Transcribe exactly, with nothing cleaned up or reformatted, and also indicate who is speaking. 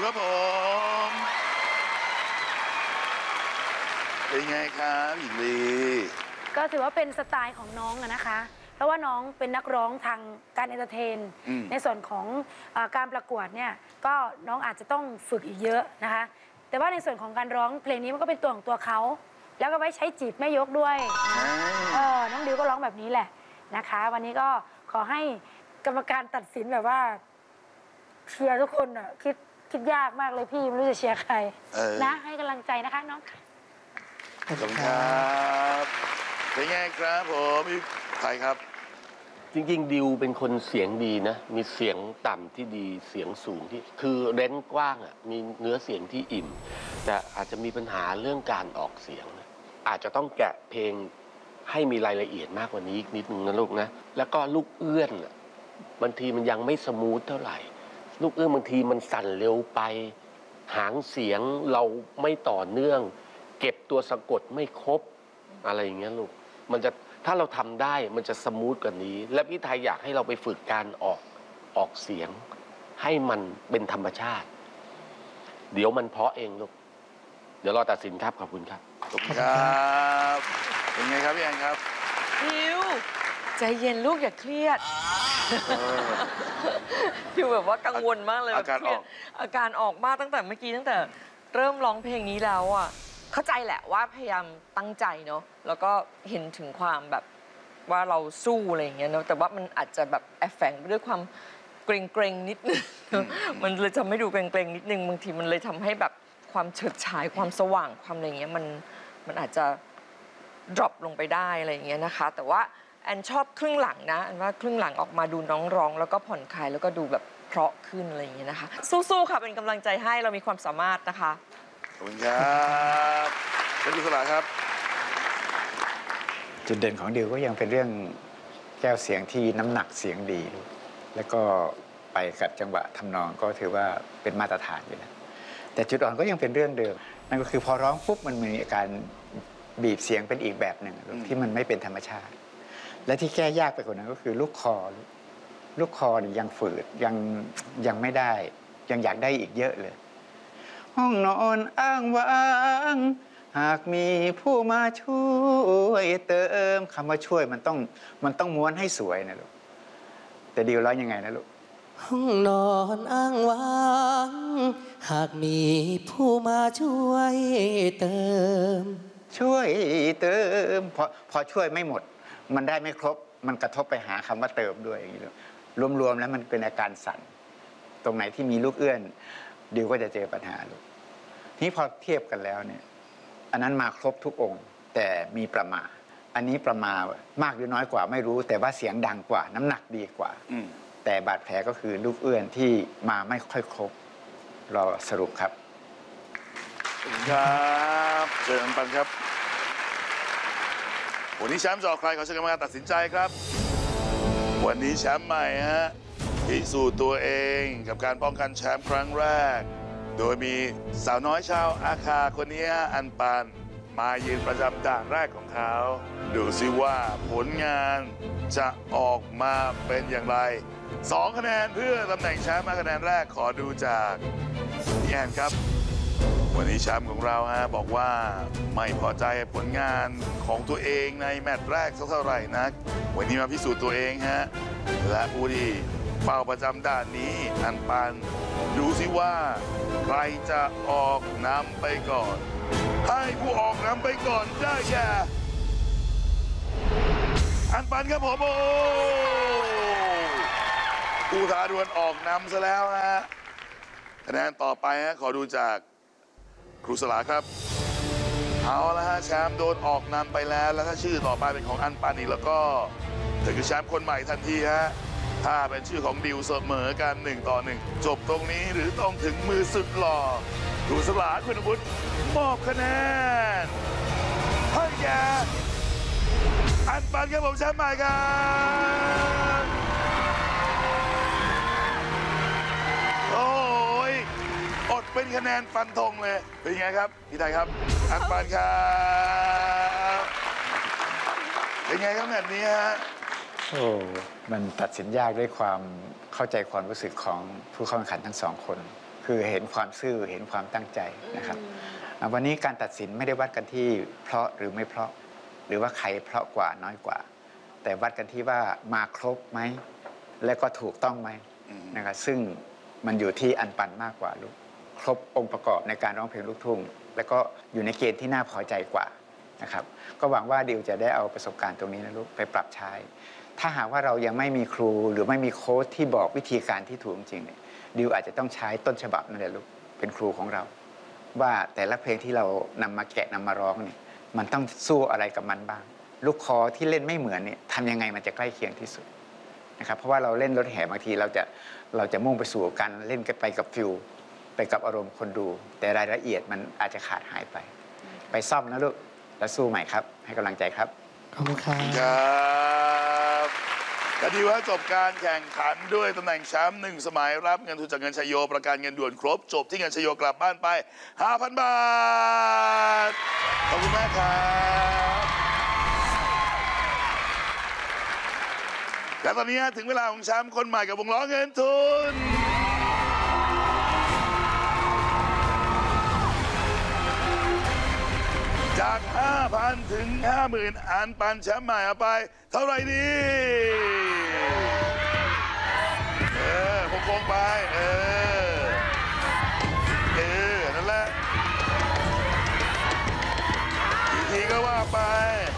Speaker 1: ครับผมเป็นไงครับหญิงลี
Speaker 2: ก็ถือว่าเป็นสไตล์ของน้องนะคะเพราะว่าน้องเป็นนักร้องทางการเอนเตอร์เทนในส่วนของการประกวดเนี่ยก็น้องอาจจะต้องฝึกอีกเยอะนะคะแต่ว่าในส่วนของการร้องเพลงนี้มันก็เป็นตัวของตัวเขาแล้วก็ไว้ใช้จีบแม่ยกด้วยเออน้องดิวก็ร้องแบบนี้แหละนะคะวันนี้ก็ขอให้กรรมการตัดสินแบบว่าเชียร์ทุกคนอ่ะคิดคิดยากมากเลยพี่ไม่รู้จะเชียร์ใครนะให้กำลังใจนะคะน้อง
Speaker 1: ขอบคุณครับเป็นไงครับผมใครครับ
Speaker 3: จริงๆดิวเป็นคนเสียงดีนะมีเสียงต่ำที่ดีเสียงสูงที่คือเรนจ์กว้างอ่ะมีเนื้อเสียงที่อิ่มแต่อาจจะมีปัญหาเรื่องการออกเสียงอาจจะต้องแกะเพลงให้มีรายละเอียดมากกว่านี้นิดนึงนะลูกนะแล้วก็ลูกเอื้อนบางทีมันยังไม่สมูทเท่าไหร่ลูกเอื้อนบางทีมันสั่นเร็วไปหางเสียงเราไม่ต่อเนื่องเก็บตัวสะกดไม่ครบอะไรอย่างเงี้ยลูกมันจะถ้าเราทำได้มันจะสมูทกว่านี้และพี่ไทยอยากให้เราไปฝึกการออกออกเสียงให้มันเป็นธรรมชาติเดี๋ยวมันเพาะเองลูกเดี๋ยวรอตัดสินครับขอบคุณครับ
Speaker 1: ขอบคุณครับเป็นไงครับพี่แอนครับ
Speaker 4: ดิวใจเย็นลูกอย่าเครียดดิวแบบว่ากังวลมากเลยอาการออกอาการออกมากตั้งแต่เมื่อกี้ตั้งแต่เริ่มร้องเพลงนี้แล้วอ่ะเข้าใจแหละว่าพยายามตั้งใจเนาะแล้วก็เห็นถึงความแบบว่าเราสู้อะไรอย่างเงี้ยเนาะแต่ว่ามันอาจจะแบบแอบแฝงไปด้วยความเกรงๆนิดนึงมันเลยทำให้ดูเกรงๆนิดนึงบางทีมันเลยทำให้แบบความเฉิดฉายความสว่างความอะไรเงี้ยมันมันอาจจะ drop ลงไปได้อะไรอย่างเงี้ยนะคะแต่ว่าแอนชอบครึ่งหลังนะแอนว่าครึ่งหลังออกมาดูน้องร้องแล้วก็ผ่อนคลายแล้วก็ดูแบบเพราะขึ้นอะไรอย่างเงี้ยนะคะสู้ๆค่ะเป็นกำลังใจให้เรามีความสามารถนะคะ
Speaker 1: ขอบคุณครับเป็นกุศลครับ
Speaker 5: จุดเด่นของดิวก็ยังเป็นเรื่องแก้วเสียงที่น้ำหนักเสียงดีแล้วก็ไปกับจังหวะทำนองก็ถือว่าเป็นมาตรฐานอยู่นะแต่จุดอ่อนก็ยังเป็นเรื่องเดิมนั่นก็คือพอร้องปุ๊บมันมีอาการบีบเสียงเป็นอีกแบบหนึ่งที่มันไม่เป็นธรรมชาติและที่แก้ยากไปกว่านั้นก็คือลูกคอลูกคอนี่ยังฝืดยังยังไม่ได้ยังอยากได้อีกเยอะเลยห้องนอนอ้างว้างหากมีผู้มาช่วยเติมคำว่าช่วยมันต้องมันต้องม้วนให้สวยนะลูกแต่ดิวร้องยังไงนะลูก
Speaker 6: ห้องนอนอ้างว้างหากมีผู้มาช่วยเติม
Speaker 5: ช่วยเติมพอพอช่วยไม่หมดมันได้ไม่ครบมันกระทบไปหาคำว่าเติมด้วยอย่างนี้รวมๆแล้วมันเป็นอาการสั่นตรงไหนที่มีลูกเอื้อนดิวก็จะเจอปัญหาลูกนี่พอเทียบกันแล้วเนี่ยอันนั้นมาครบทุกองค์แต่มีประมาอันนี้ประมามากหรือน้อยกว่าไม่รู้แต่ว่าเสียงดังกว่าน้ำหนักดีกว่าแต่บาดแผลก็คือลูกเอื้อนที่มาไม่ค่อยครบรอสรุปครับ
Speaker 1: ครับเชิญอันปันครับวันนี้แชมป์จะออกใครขอเชิญกรรมการตัดสินใจครับวันนี้แชมป์ใหม่ฮะพิสูจน์ตัวเองกับการป้องกันแชมป์ครั้งแรกโดยมีสาวน้อยชาวอาคาคนนี้อันปันมายืนประจำด่านแรกของเขาดูซิว่าผลงานจะออกมาเป็นอย่างไรสองคะแนนเพื่อตำแหน่งแชมป์คะแนนแรกขอดูจากพี่แอนครับวันนี้แชมป์ของเราฮะบอกว่าไม่พอใจผลงานของตัวเองในแมตช์แรกสักเท่าไหร่นักวันนี้มาพิสูจน์ตัวเองฮะและผู้ที่เฝ้าประจำด่านนี้อันปันดูซิว่าใครจะออกนำไปก่อนให้ผู้ออกนำไปก่อนได้แก่อันปันครับผมโอ้ผู้ท้าดวลออกนำซะแล้วฮะคะแนนต่อไปฮะขอดูจากครูสลาครับเอาละฮะแชมป์โดนออกนำไปแล้วแล้วถ้าชื่อต่อไปเป็นของอันปันอีกแล้วก็ถึงคือแชมป์คนใหม่ทันทีฮะถ้าเป็นชื่อของดิวเสมอกันหนึ่งต่อหนึ่งจบตรงนี้หรือต้องถึงมือสุดหล่อครูสลาคุณวุฒิมอบคะแนนให้แก่อันปันครับผมแชมป์ใหม่ครับโอ้ยอดเป็นคะแนนฟันธงเลยเป็นยังไงครับพี่ไทยครับอันปันครับเป็นไงครับแบบนี้ฮะ
Speaker 5: โอ้มันตัดสินยากด้วยความเข้าใจความรู้สึกของผู้เข้าแข่งขันทั้งสองคนคคือเห็นความซื่อเห็นความตั้งใจนะครับวันนี้การตัดสินไม่ได้วัดกันที่เพราะหรือไม่เพราะหรือว่าใครเพราะกว่าน้อยกว่าแต่วัดกันที่ว่ามาครบไหมและก็ถูกต้องไหมนะครับซึ่งมันอยู่ที่อันปันมากกว่าลูกครบองค์ประกอบในการร้องเพลงลูกทุ่งแล้วก็อยู่ในเกณฑ์ที่น่าพอใจกว่านะครับก็หวังว่าดิวจะได้เอาประสบการณ์ตรงนี้นะลูกไปปรับใช้ถ้าหากว่าเรายังไม่มีครูหรือไม่มีโค้ชที่บอกวิธีการที่ถูกจริงเนี่ยดิวอาจจะต้องใช้ต้นฉบับนั่นแหละลูกเป็นครูของเราว่าแต่ละเพลงที่เรานำมาแกะนำมาร้องเนี่ยมันต้องสู้อะไรกับมันบ้างลูกคอที่เล่นไม่เหมือนเนี่ยทำยังไงมันจะใกล้เคียงที่สุดนะครับเพราะว่าเราเล่นรถแห่บางทีเราจะเราจะมุ่งไปสู่การเล่นกันไปกับฟิลไปกับอารมณ์คนดูแต่รายละเอียดมันอาจจะขาดหายไปไปซ่อมนะลูกแล้วสู้ใหม่ครับให้กำลังใจครับ
Speaker 6: ขอบคุณครับ
Speaker 1: ครับและดีว่าจบการแข่งขันด้วยตำแหน่งแชมป์หนึ่งสมัยรับเงินทุนจากเงินชัยโยประกันเงินด่วนครบจบที่เงินชัยโยกลับบ้านไป ห้าพัน บาทขอบคุณมากครับและตอนนี้ถึงเวลาของแชมป์คนใหม่กับวงล้อเงินทุนจาก ห้าพัน ถึง ห้าหมื่น อันปันแชมป์ใหม่เอาไปเท่าไหร่ดีเออโค้งๆไปเออเออนั่นแหละอีกทีก็ว่าไป